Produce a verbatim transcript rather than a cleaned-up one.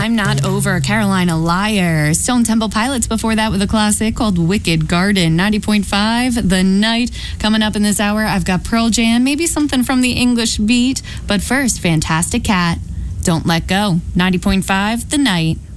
I'm Not Over, Carolina Liar. Stone Temple Pilots before that with a classic called Wicked Garden. ninety point five, The Night. Coming up in this hour, I've got Pearl Jam, maybe something from the English Beat. But first, Fantastic Cat. Don't Let Go. ninety point five, The Night.